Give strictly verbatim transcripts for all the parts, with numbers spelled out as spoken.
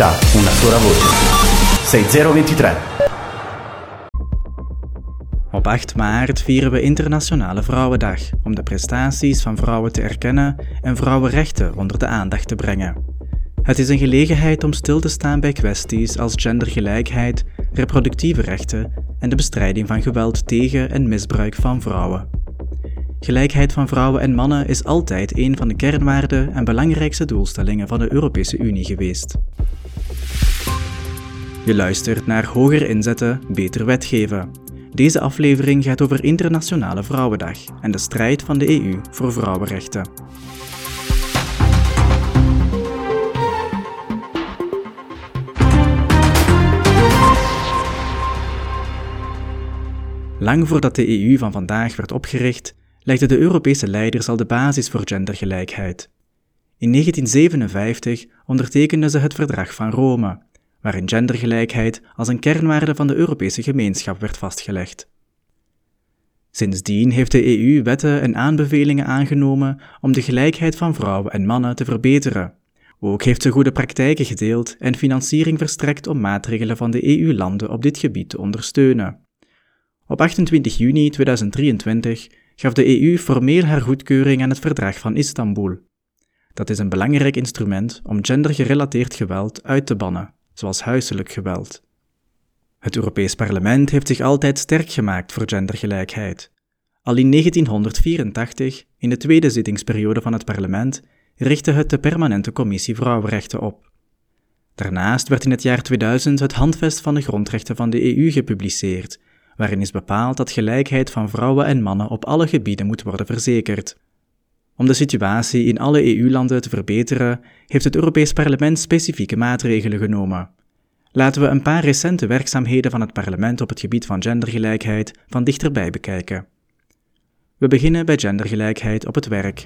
Una sola voce. zestig ventitré. Op acht maart vieren we Internationale Vrouwendag om de prestaties van vrouwen te erkennen en vrouwenrechten onder de aandacht te brengen. Het is een gelegenheid om stil te staan bij kwesties als gendergelijkheid, reproductieve rechten en de bestrijding van geweld tegen en misbruik van vrouwen. Gelijkheid van vrouwen en mannen is altijd een van de kernwaarden en belangrijkste doelstellingen van de Europese Unie geweest. Je luistert naar Hoger inzetten, beter wetgeven. Deze aflevering gaat over Internationale Vrouwendag en de strijd van de E U voor vrouwenrechten. Lang voordat de E U van vandaag werd opgericht, legden de Europese leiders al de basis voor gendergelijkheid. In negentien zevenenvijftig ondertekenden ze het Verdrag van Rome, waarin gendergelijkheid als een kernwaarde van de Europese gemeenschap werd vastgelegd. Sindsdien heeft de E U wetten en aanbevelingen aangenomen om de gelijkheid van vrouwen en mannen te verbeteren. Ook heeft ze goede praktijken gedeeld en financiering verstrekt om maatregelen van de E U-landen op dit gebied te ondersteunen. Op achtentwintig juni tweeduizend drieëntwintig gaf de E U formeel haar goedkeuring aan het Verdrag van Istanbul. Dat is een belangrijk instrument om gendergerelateerd geweld uit te bannen, zoals huiselijk geweld. Het Europees Parlement heeft zich altijd sterk gemaakt voor gendergelijkheid. Al in negentienhonderdvierentachtig, in de tweede zittingsperiode van het parlement, richtte het de Permanente Commissie Vrouwenrechten op. Daarnaast werd in het jaar tweeduizend het Handvest van de Grondrechten van de E U gepubliceerd, waarin is bepaald dat gelijkheid van vrouwen en mannen op alle gebieden moet worden verzekerd. Om de situatie in alle E U-landen te verbeteren, heeft het Europees Parlement specifieke maatregelen genomen. Laten we een paar recente werkzaamheden van het parlement op het gebied van gendergelijkheid van dichterbij bekijken. We beginnen bij gendergelijkheid op het werk.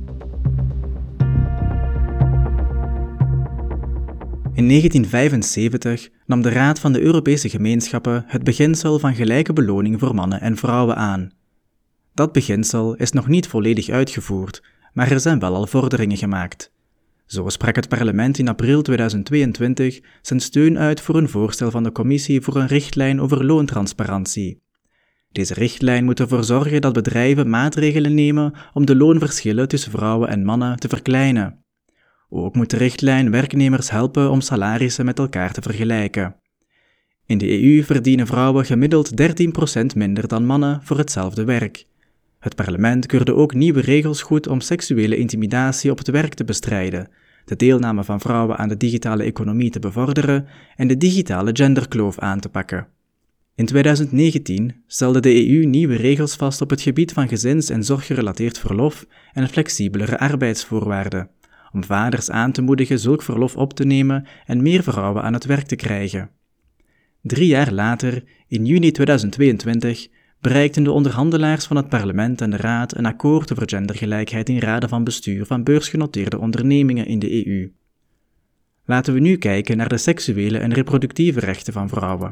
In negentien vijfenzeventig nam de Raad van de Europese Gemeenschappen het beginsel van gelijke beloning voor mannen en vrouwen aan. Dat beginsel is nog niet volledig uitgevoerd, maar er zijn wel al vorderingen gemaakt. Zo sprak het parlement in april tweeduizend tweeëntwintig zijn steun uit voor een voorstel van de Commissie voor een richtlijn over loontransparantie. Deze richtlijn moet ervoor zorgen dat bedrijven maatregelen nemen om de loonverschillen tussen vrouwen en mannen te verkleinen. Ook moet de richtlijn werknemers helpen om salarissen met elkaar te vergelijken. In de E U verdienen vrouwen gemiddeld dertien procent minder dan mannen voor hetzelfde werk. Het parlement keurde ook nieuwe regels goed om seksuele intimidatie op het werk te bestrijden, de deelname van vrouwen aan de digitale economie te bevorderen en de digitale genderkloof aan te pakken. In tweeduizend negentien stelde de E U nieuwe regels vast op het gebied van gezins- en zorggerelateerd verlof en flexibelere arbeidsvoorwaarden, om vaders aan te moedigen zulk verlof op te nemen en meer vrouwen aan het werk te krijgen. Drie jaar later, in juni tweeduizend tweeëntwintig, bereikten de onderhandelaars van het parlement en de raad een akkoord over gendergelijkheid in raden van bestuur van beursgenoteerde ondernemingen in de E U. Laten we nu kijken naar de seksuele en reproductieve rechten van vrouwen.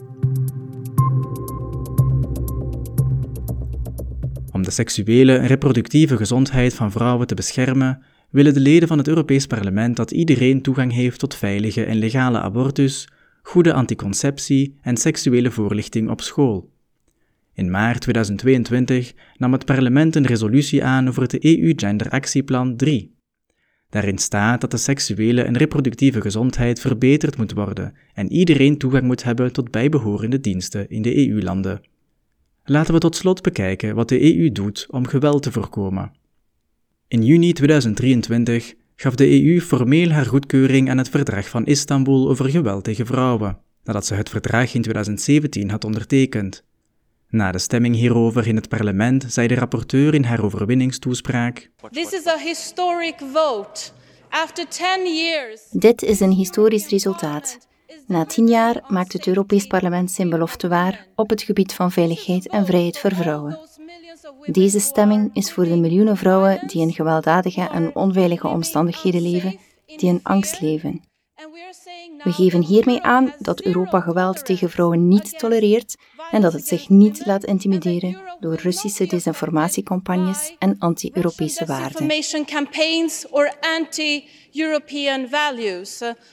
Om de seksuele en reproductieve gezondheid van vrouwen te beschermen, willen de leden van het Europees Parlement dat iedereen toegang heeft tot veilige en legale abortus, goede anticonceptie en seksuele voorlichting op school. In maart tweeduizend tweeëntwintig nam het parlement een resolutie aan over het E U Genderactieplan drie. Daarin staat dat de seksuele en reproductieve gezondheid verbeterd moet worden en iedereen toegang moet hebben tot bijbehorende diensten in de E U-landen. Laten we tot slot bekijken wat de E U doet om geweld te voorkomen. In juni tweeduizend drieëntwintig gaf de E U formeel haar goedkeuring aan het Verdrag van Istanbul over geweld tegen vrouwen, nadat ze het verdrag in tweeduizend zeventien had ondertekend. Na de stemming hierover in het parlement zei de rapporteur in haar overwinningstoespraak: This is a historic vote. After ten years... Dit is een historisch resultaat. Na tien jaar maakt het Europees Parlement zijn belofte waar op het gebied van veiligheid en vrijheid voor vrouwen. Deze stemming is voor de miljoenen vrouwen die in gewelddadige en onveilige omstandigheden leven, die in angst leven. We geven hiermee aan dat Europa geweld tegen vrouwen niet tolereert en dat het zich niet laat intimideren door Russische desinformatiecampagnes en anti-Europese waarden.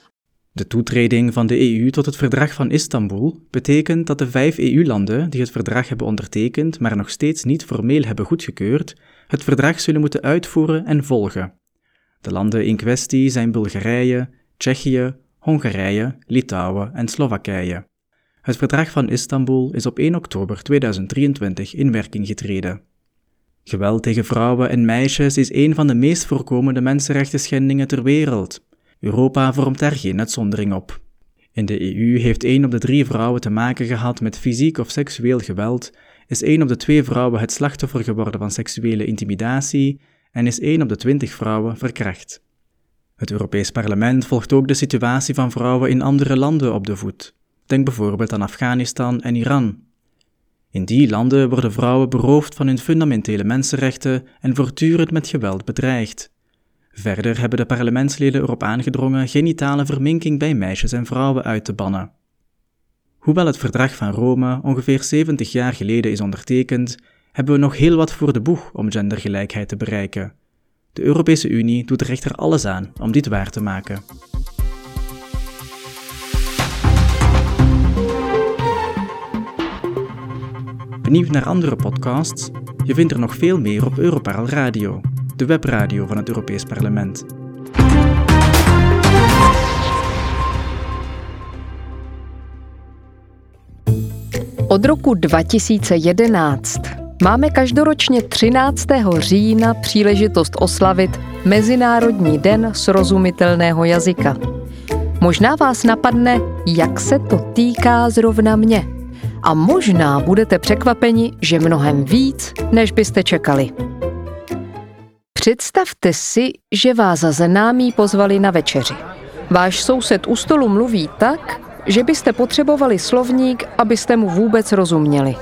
De toetreding van de E U tot het Verdrag van Istanbul betekent dat de vijf E U-landen die het verdrag hebben ondertekend, maar nog steeds niet formeel hebben goedgekeurd, het verdrag zullen moeten uitvoeren en volgen. De landen in kwestie zijn Bulgarije, Tsjechië, Hongarije, Litouwen en Slowakije. Het Verdrag van Istanbul is op één oktober tweeduizend drieëntwintig in werking getreden. Geweld tegen vrouwen en meisjes is een van de meest voorkomende mensenrechtenschendingen ter wereld. Europa vormt daar geen uitzondering op. In de E U heeft één op de drie vrouwen te maken gehad met fysiek of seksueel geweld, is één op de twee vrouwen het slachtoffer geworden van seksuele intimidatie en is één op de twintig vrouwen verkracht. Het Europees Parlement volgt ook de situatie van vrouwen in andere landen op de voet. Denk bijvoorbeeld aan Afghanistan en Iran. In die landen worden vrouwen beroofd van hun fundamentele mensenrechten en voortdurend met geweld bedreigd. Verder hebben de parlementsleden erop aangedrongen genitale verminking bij meisjes en vrouwen uit te bannen. Hoewel het Verdrag van Rome ongeveer zeventig jaar geleden is ondertekend, hebben we nog heel wat voor de boeg om gendergelijkheid te bereiken. De Europese Unie doet er echter alles aan om dit waar te maken. Benieuwd naar andere podcasts? Je vindt er nog veel meer op Europarl Radio, de webradio van het Europees Parlement. Od roku dva tisíce jedenáct máme každoročně třináctého října příležitost oslavit Mezinárodní den srozumitelného jazyka. Možná vás napadne, jak se to týká zrovna mě. A možná budete překvapeni, že mnohem víc, než byste čekali. Představte si, že vás známí pozvali na večeři. Váš soused u stolu mluví tak, že byste potřebovali slovník, abyste mu vůbec rozuměli.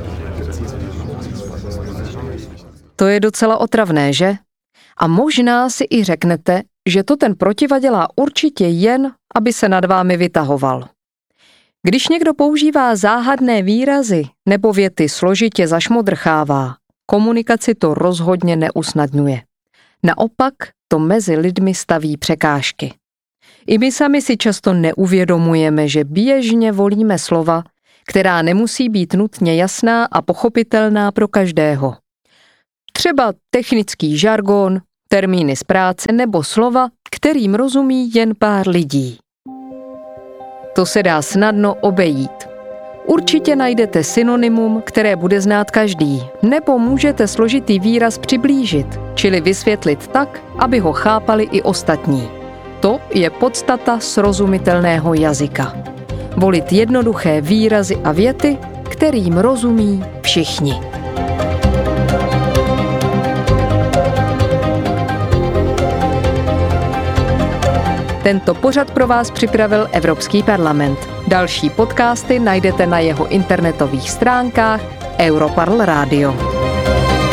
To je docela otravné, že? A možná si i řeknete, že to ten protiva dělá určitě jen, aby se nad vámi vytahoval. Když někdo používá záhadné výrazy nebo věty složitě zašmodrchává, komunikaci to rozhodně neusnadňuje. Naopak to mezi lidmi staví překážky. I my sami si často neuvědomujeme, že běžně volíme slova, která nemusí být nutně jasná a pochopitelná pro každého. Třeba technický žargon, termíny z práce nebo slova, kterým rozumí jen pár lidí. To se dá snadno obejít. Určitě najdete synonymum, které bude znát každý, nebo můžete složitý výraz přiblížit, čili vysvětlit tak, aby ho chápali i ostatní. To je podstata srozumitelného jazyka. Volit jednoduché výrazy a věty, kterým rozumí všichni. Tento pořad pro vás připravil Evropský parlament. Další podcasty najdete na jeho internetových stránkách Europarl Radio.